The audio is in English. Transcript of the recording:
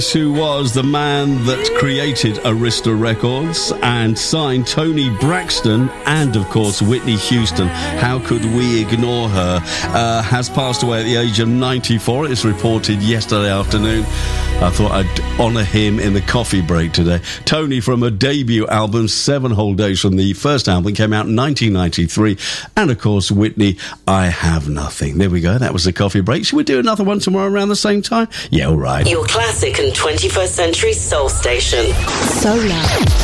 Who was the man that created Arista Records and signed Tony Braxton and, of course, Whitney Houston. How could we ignore her? Has passed away at the age of 94. It's reported yesterday afternoon. I thought I'd honour him in the coffee break today. Tony, from a debut album, 7 Whole Days from the first album, came out in 1993. And, of course, Whitney, I Have Nothing. There we go. That was the coffee break. Should we do another one tomorrow around the same time? Yeah, all right. Your classic and 21st century soul station. Solar.